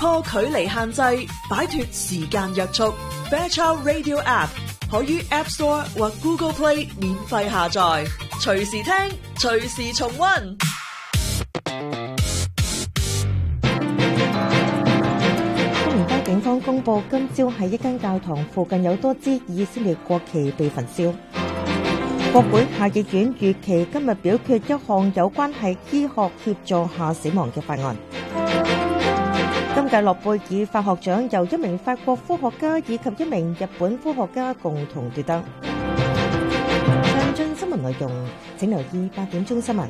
破距離限制，擺脫時間約束。Fairchild Radio App 可於 App Store 或 Google Play 免費下載，隨時聽，隨時重溫。 多倫多警方公布，今朝喺一間教堂附近有多支以色列國旗被焚燒。國會下議院預期今日表決一項有關係醫學協助下死亡嘅法案。今屆諾貝爾化學獎由一名法國科學家以及一名日本科學家共同奪得。詳盡新聞內容，請留意8點鐘新聞。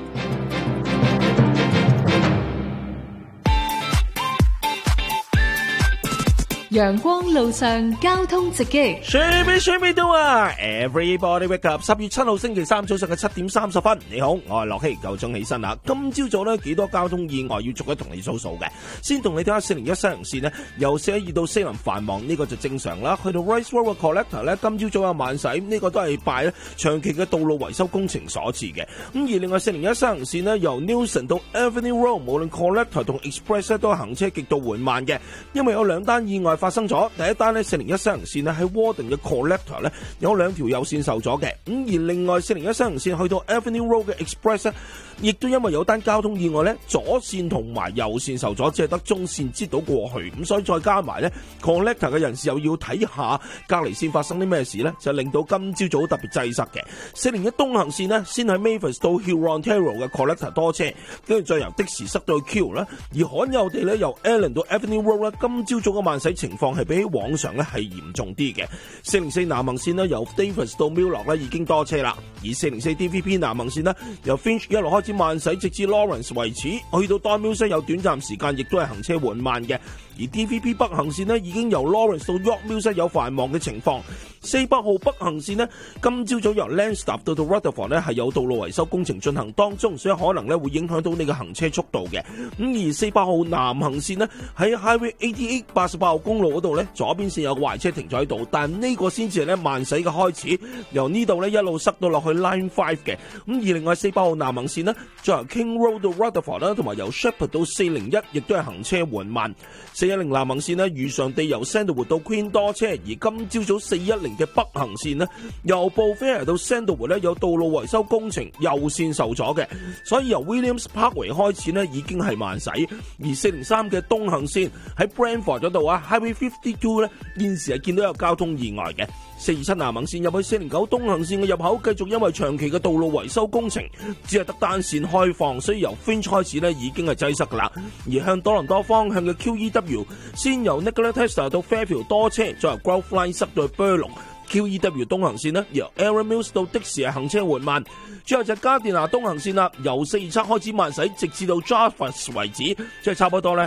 陽光路上，交通直擊。 水尾到啊 ！Everybody wake up！ 10月7號星期三早上嘅7點30分，你好，我係樂希，夠鐘起身啦。今朝早呢幾多交通意外要逐一同你數數嘅。先同你睇下401西行線呢，由412到4林繁忙，呢個就正常啦。去到 Rice Road 嘅 Collector 呢，今朝早有慢駛，呢個都係拜咧長期嘅道路維修工程所致嘅。咁而另外401西行線呢，由 Newson 到 Avenue Road， 無論 Collector 同 Express 都係行車極度緩慢嘅，因為有兩單意外發生咗。第一單呢401西行線呢喺 Warden 嘅 Collector 呢有兩條右線受阻嘅，咁而另外401西行線去到 Avenue Road 嘅 Express 呢亦都因為有單交通意外呢，左線同埋右線受阻，只係得中線擠到過去，咁所以再加埋呢 Collector 嘅人士又要睇下隔離線發生啲咩事呢，就令到今朝早特別擠塞嘅。401東行線呢先喺 Mavis 到 Hurontario 嘅 Collector 多車，跟住再由的士塞到去 Q 啦，而罕有地呢由 Allen 到 Avenue Road 呢，今朝早嘅慢駛情況係比起往常呢係嚴重啲嘅。404南行線呢由 Davis 到 Miller 呢已經多車啦，而404 DVP 南行線呢由 Finch 一路開始慢駛直至 Lawrence 為止，去到 Don Mills 有短暫時間亦都係行車緩慢嘅。而 DVP 北行線呢已經由 Lawrence 到 York Mills 有繁忙嘅情況。400號北行線呢今朝早由 Lanstaff 到 Rutherford 呢係有道路維修工程進行當中，所以可能呢會影響到你嘅行車速度嘅。咁而400號南行線呢喺 Highway 88 88號公路嗰度呢，左邊線有個壞車停咗喺度，但呢個先至係呢慢駛嘅開始，由呢度呢一路塞到落去 Line 5嘅。咁而另外400號南行線呢再由 King Road 到 Rutherford 啦，同埋由 Shepherd 到401亦都係行車緩慢。410南行線呢如常地由 Sandalwood 到 Queen 多車，而今朝早410嘅北行線呢由 Beaufair 到 Sandalwood 呢有道路維修工程，右線受阻嘅，所以由 Williams Parkway 開始呢已經係慢駛。而403嘅東行線喺 Brantford 嗰度啊 Highway 52呢現時係見到有交通意外嘅。427南行線入去409東行線嘅入口繼續因為長期嘅道路維修工程，只係得單線開放，所以由 Finch 開始呢已經係擠塞噶啦。而向多倫多方向嘅 QEW 先由 Nikola Tesla 到 Fairfield 多車，再由 Grove Line 塞到去 Burloak。QEW 東行線呢由 Aaron Mills 到的士係行車緩慢，最後就加電拿東行線啦，由427開始慢駛直至到 Jarvis 為止，即係差不多呢